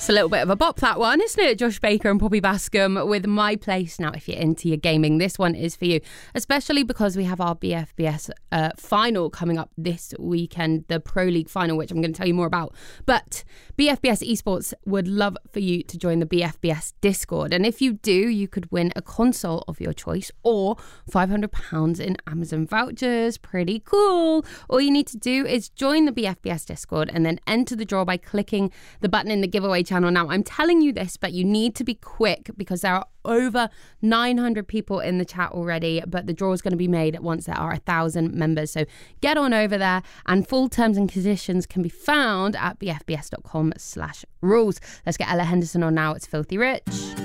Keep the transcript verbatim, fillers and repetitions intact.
It's a little bit of a bop, that one, isn't it? Josh Baker and Poppy Bascom with My Place. Now, if you're into your gaming, this one is for you, especially because we have our B F B S uh, final coming up this weekend, the Pro League final, which I'm going to tell you more about. But B F B S Esports would love for you to join the B F B S Discord. And if you do, you could win a console of your choice or five hundred pounds in Amazon vouchers. Pretty cool. All you need to do is join the B F B S Discord and then enter the draw by clicking the button in the giveaway channel. Now, I'm telling you this, but you need to be quick because there are over nine hundred people in the chat already, but the draw is going to be made once there are a thousand members. So get on over there, and full terms and conditions can be found at b f b s dot com slash rules. Let's get Ella Henderson on now. It's Filthy Rich.